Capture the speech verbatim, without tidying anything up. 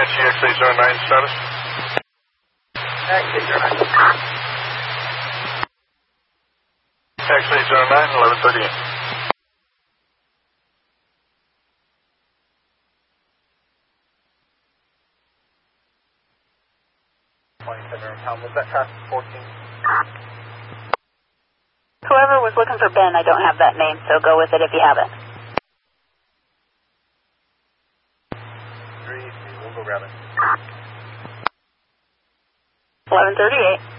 Taxi X eight zero nine status. Taxi eight zero nine. Taxi eight zero nine, eleven thirty-eight. twenty-seven pound, was that traffic fourteen? Whoever was looking for Ben, I don't have that name, so go with it if you have it. three, we'll go grab it. eleven thirty-eight.